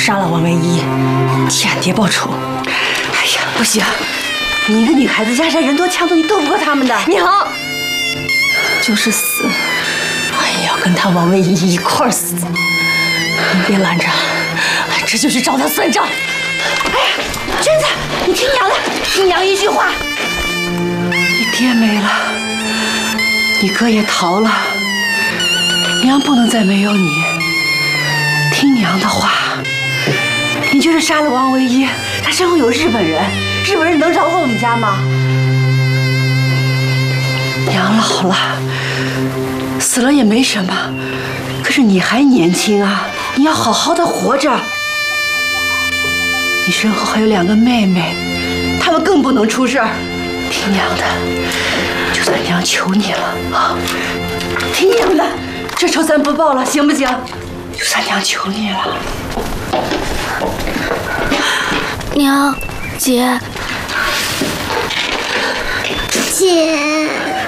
杀了王唯一，替俺爹报仇。哎呀，不行，你一个女孩子，家山人多枪多，你斗不过他们的。娘，就是死，我也要跟他王唯一一块儿死。你别拦着，这就是找他算账。哎呀，娟子，你听娘的，听娘一句话。你爹没了，你哥也逃了，娘不能再没有你。听娘的话，你就是杀了王唯一，他身后有日本人，日本人能饶过我们家吗？娘老了，死了也没什么，可是你还年轻啊，你要好好的活着。你身后还有2个妹妹，她们更不能出事儿。听娘的，就算娘求你了啊，听娘的，这仇咱不报了，行不行？就算娘求你了。 娘，姐， 姐。